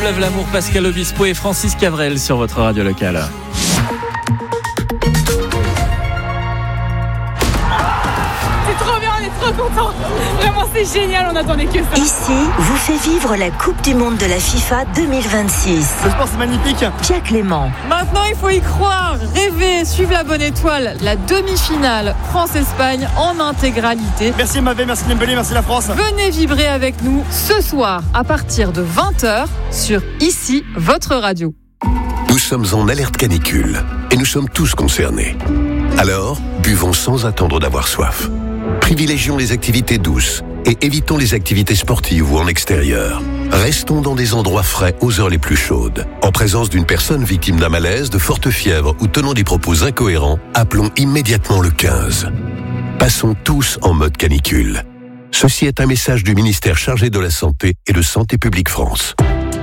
Lève l'amour, Pascal Obispo et Francis Cavrel sur votre radio locale. C'est trop bien, on est trop contents. Vraiment, c'est génial, on n'attendait que ça. Ici, vous fait vivre la Coupe du Monde de la FIFA 2026. Le sport, c'est magnifique. Pierre Clément. Maintenant, il faut y croire, rêver, suivre la bonne étoile. La demi-finale France-Espagne en intégralité. Merci Mavé, merci Dembélé, merci la France. Venez vibrer avec nous ce soir à partir de 20h sur Ici, votre radio. Nous sommes en alerte canicule et nous sommes tous concernés. Alors, buvons sans attendre d'avoir soif. Privilégions les activités douces et évitons les activités sportives ou en extérieur. Restons dans des endroits frais aux heures les plus chaudes. En présence d'une personne victime d'un malaise, de forte fièvre ou tenant des propos incohérents, appelons immédiatement le 15. Passons tous en mode canicule. Ceci est un message du ministère chargé de la Santé et de Santé publique France.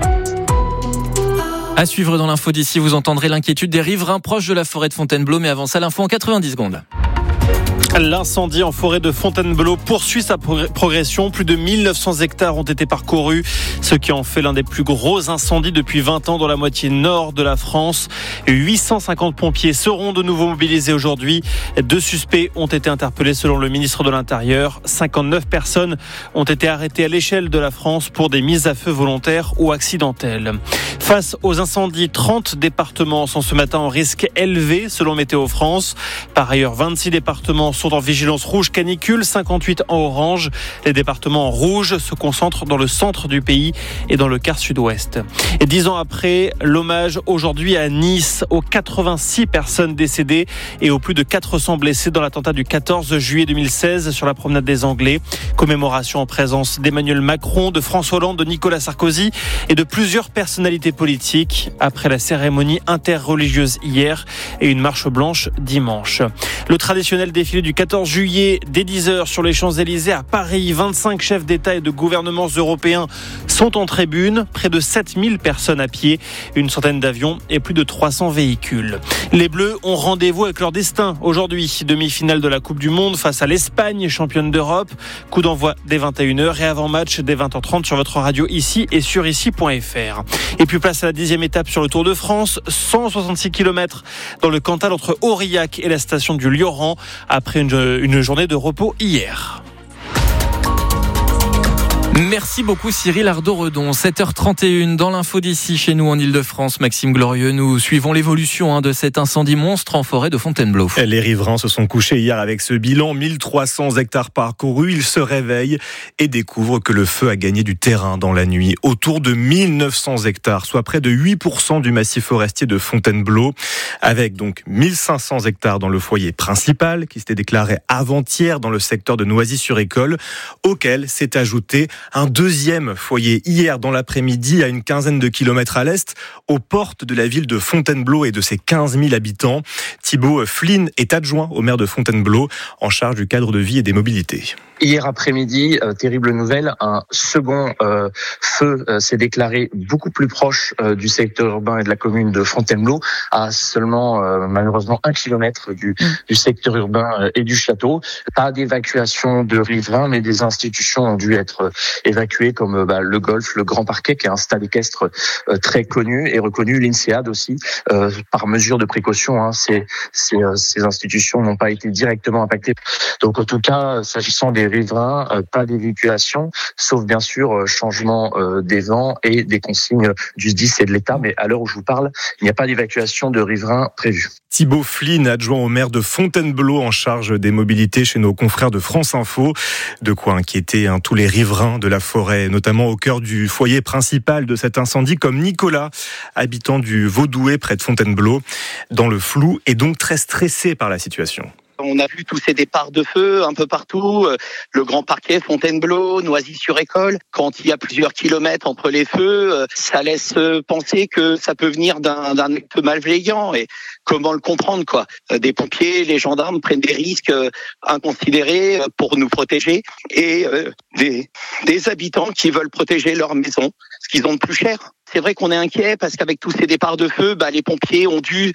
À suivre dans l'info d'ici, vous entendrez l'inquiétude des riverains proches de la forêt de Fontainebleau, mais avant ça, l'info en 90 secondes. L'incendie en forêt de Fontainebleau poursuit sa progression. Plus de 1900 hectares ont été parcourus, ce qui en fait l'un des plus gros incendies depuis 20 ans dans la moitié nord de la France. 850 pompiers seront de nouveau mobilisés aujourd'hui. 2 suspects ont été interpellés selon le ministre de l'Intérieur. 59 personnes ont été arrêtées à l'échelle de la France pour des mises à feu volontaires ou accidentelles. Face aux incendies, 30 départements sont ce matin en risque élevé selon Météo France. Par ailleurs, 26 départements sont en vigilance rouge canicule, 58 en orange. Les départements en rouge se concentrent dans le centre du pays et dans le quart sud-ouest. Et 10 ans après, l'hommage aujourd'hui à Nice aux 86 personnes décédées et aux plus de 400 blessés dans l'attentat du 14 juillet 2016 sur la promenade des Anglais. Commémoration en présence d'Emmanuel Macron, de François Hollande, de Nicolas Sarkozy et de plusieurs personnalités politiques après la cérémonie interreligieuse hier et une marche blanche dimanche. Le traditionnel défilé du 14 juillet dès 10h sur les Champs-Élysées à Paris. 25 chefs d'État et de gouvernements européens sont en tribune. Près de 7000 personnes à pied, une centaine d'avions et plus de 300 véhicules. Les Bleus ont rendez-vous avec leur destin aujourd'hui. Demi-finale de la Coupe du Monde face à l'Espagne, championne d'Europe. Coup d'envoi dès 21h et avant-match dès 20h30 sur votre radio ici et sur ici.fr. Et puis place à la 10e étape sur le Tour de France. 166 km dans le Cantal entre Aurillac et la station du Lioran après une journée de repos hier. Merci beaucoup Cyril Ardo-Redon. 7h31 dans l'info d'ici chez nous en Ile-de-France. Maxime Glorieux, nous suivons l'évolution de cet incendie monstre en forêt de Fontainebleau. Les riverains se sont couchés hier avec ce bilan, 1300 hectares parcourus. Ils se réveillent et découvrent que le feu a gagné du terrain dans la nuit. Autour de 1900 hectares, soit près de 8% du massif forestier de Fontainebleau, avec donc 1500 hectares dans le foyer principal qui s'était déclaré avant-hier dans le secteur de Noisy-sur-École, auquel s'est ajouté un deuxième foyer hier dans l'après-midi à une quinzaine de kilomètres à l'est, aux portes de la ville de Fontainebleau et de ses 15 000 habitants. Thibaut Flynn est adjoint au maire de Fontainebleau en charge du cadre de vie et des mobilités. Hier après-midi, terrible nouvelle, un second feu s'est déclaré beaucoup plus proche du secteur urbain et de la commune de Fontainebleau, à seulement malheureusement 1 kilomètre du secteur urbain et du château. Pas d'évacuation de riverains, mais des institutions ont dû être évacuées comme le golf, le Grand Parquet, qui est un stade équestre très connu et reconnu, l'INSEAD aussi, par mesure de précaution. Ces institutions n'ont pas été directement impactées. Donc en tout cas, s'agissant des riverains, pas d'évacuation, sauf bien sûr changement des vents et des consignes du SDIS et de l'État. Mais à l'heure où je vous parle, il n'y a pas d'évacuation de riverains prévue. Thibaut Flynn, adjoint au maire de Fontainebleau en charge des mobilités chez nos confrères de France Info. De quoi inquiéter tous les riverains de la forêt, notamment au cœur du foyer principal de cet incendie, comme Nicolas, habitant du Vaudoué près de Fontainebleau, dans le flou et donc très stressé par la situation. On a vu tous ces départs de feu un peu partout, le Grand Parquet, Fontainebleau, Noisy-sur-École. Quand il y a plusieurs kilomètres entre les feux, ça laisse penser que ça peut venir d'un acte malveillant. Et comment le comprendre, quoi ? Des pompiers, les gendarmes prennent des risques inconsidérés pour nous protéger et des habitants qui veulent protéger leur maison, ce qu'ils ont de plus cher. C'est vrai qu'on est inquiet parce qu'avec tous ces départs de feu, les pompiers ont dû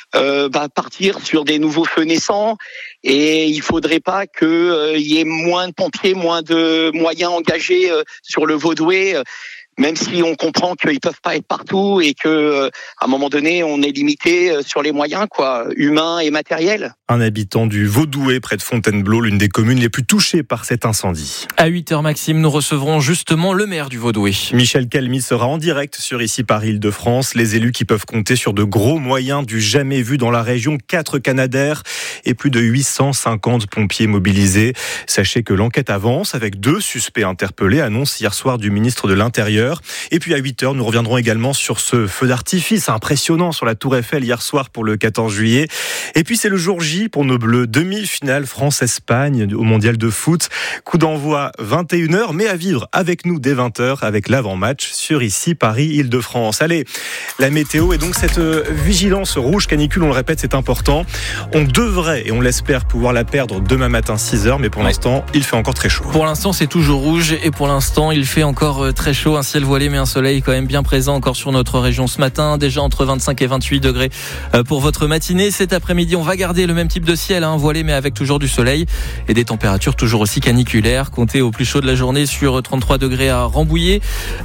partir sur des nouveaux feux naissants et il faudrait pas qu'il y ait moins de pompiers, moins de moyens engagés sur le Vaudoué. même si on comprend qu'ils peuvent pas être partout et que à un moment donné, on est limité sur les moyens, humains et matériels. Un habitant du Vaudouet, près de Fontainebleau, l'une des communes les plus touchées par cet incendie. À 8h, Maxime, nous recevrons justement le maire du Vaudouet. Michel Calmy sera en direct sur Ici Paris Île-de-France. Les élus qui peuvent compter sur de gros moyens du jamais vu dans la région. 4 Canadair et plus de 850 pompiers mobilisés. Sachez que l'enquête avance avec 2 suspects interpellés, annonce hier soir du ministre de l'Intérieur. Et puis à 8h, nous reviendrons également sur ce feu d'artifice impressionnant sur la Tour Eiffel hier soir pour le 14 juillet. Et puis c'est le jour J pour nos Bleus. Demi-finale France-Espagne au Mondial de foot. Coup d'envoi 21h, mais à vivre avec nous dès 20h avec l'avant-match sur Ici Paris Île-de-France. Allez, la météo et donc cette vigilance rouge canicule, on le répète, c'est important. On devrait, et on l'espère, pouvoir la perdre demain matin 6h, mais pour l'instant, il fait encore très chaud. Pour l'instant, c'est toujours rouge et pour l'instant, il fait encore très chaud. Un ciel voilé, mais un soleil quand même bien présent encore sur notre région ce matin. Déjà entre 25 et 28 degrés pour votre matinée. Cet après-midi, on va garder le même type de ciel, voilé, mais avec toujours du soleil et des températures toujours aussi caniculaires. Comptez au plus chaud de la journée sur 33 degrés à Rambouillet,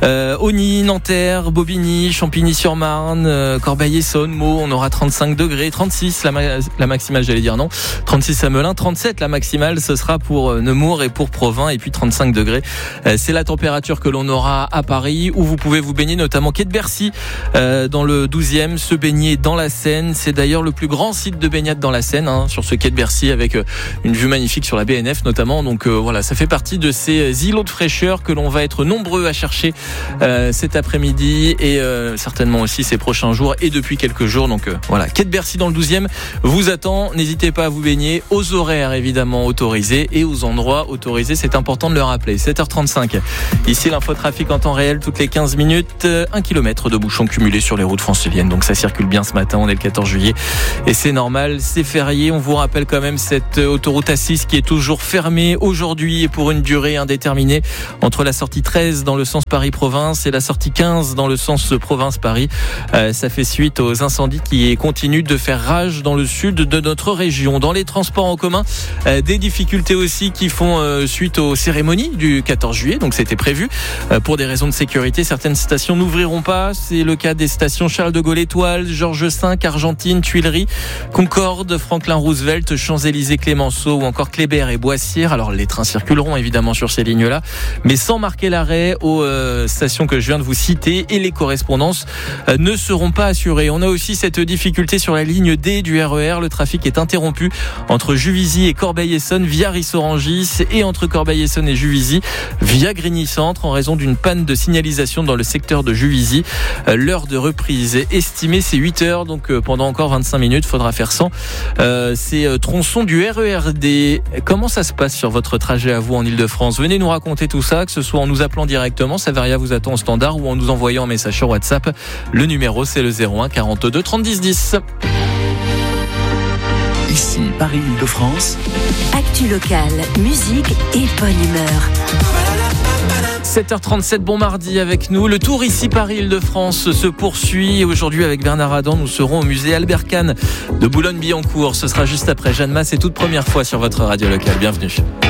Auny, Nanterre, Bobigny, Champigny-sur-Marne, Corbeil-Essonnes, Meaux. On aura 35 degrés, 36 la maximale, 36 à Melun, 37 la maximale, ce sera pour Nemours et pour Provins, et puis 35 degrés. C'est la température que l'on aura à Paris, où vous pouvez vous baigner, notamment quai de Bercy, dans le 12e, se baigner dans la Seine. C'est d'ailleurs le plus grand site de baignade dans la Seine, sur ce quai de Bercy, avec une vue magnifique sur la BNF notamment. Donc voilà, ça fait partie de ces îlots de fraîcheur que l'on va être nombreux à chercher cet après-midi et certainement aussi ces prochains jours et depuis quelques jours. Donc voilà, quai de Bercy dans le 12e vous attend. N'hésitez pas à vous baigner aux horaires évidemment autorisés et aux endroits autorisés. C'est important de le rappeler. 7h35. Ici l'infotrafic en temps réel toutes les 15 minutes. 1 km de bouchons cumulés sur les routes franciliennes. Donc ça circule bien ce matin. On est le 14 juillet et c'est normal. C'est férié. On vous rappelle quand même cette autoroute A6 qui est toujours fermée aujourd'hui et pour une durée indéterminée entre la sortie 13 dans le sens Paris-Province et la sortie 15 dans le sens Province-Paris. Ça fait suite aux incendies qui continuent de faire rage dans le sud de notre région. Dans les transports en commun, des difficultés aussi qui font suite aux cérémonies du 14 juillet. Donc c'était prévu. Pour des raisons de sécurité, certaines stations n'ouvriront pas. C'est le cas des stations Charles de Gaulle Étoile, Georges V, Argentine, Tuileries, Concorde, Franklin Roosevelt, Champs-Élysées, Clémenceau ou encore Kléber et Boissière. Alors les trains circuleront évidemment sur ces lignes-là, mais sans marquer l'arrêt aux stations que je viens de vous citer, et les correspondances ne seront pas assurées. On a aussi cette difficulté sur la ligne D du RER. Le trafic est interrompu entre Juvisy et Corbeil-Essonnes via Ris-Orangis et entre Corbeil-Essonnes et Juvisy via Grigny-Centre en raison d'une panne de signalisation dans le secteur de Juvisy. L'heure de reprise estimée, c'est 8h, donc pendant encore 25 minutes, faudra faire sans ces tronçons du RERD. Comment ça se passe sur votre trajet à vous en Ile-de-France? Venez nous raconter tout ça, que ce soit en nous appelant directement, Savaria vous attend au standard, ou en nous envoyant un message sur WhatsApp. Le numéro, c'est le 01 42 30 10. Ici Paris Île-de-France. Actu locale, musique et bonne humeur. 7h37, bon mardi avec nous. Le tour Ici Paris Île-de-France se poursuit. Aujourd'hui avec Bernard Adam, nous serons au musée Albert Kahn de Boulogne-Billancourt. Ce sera juste après Jeanne Masse et toute première fois sur votre radio locale. Bienvenue.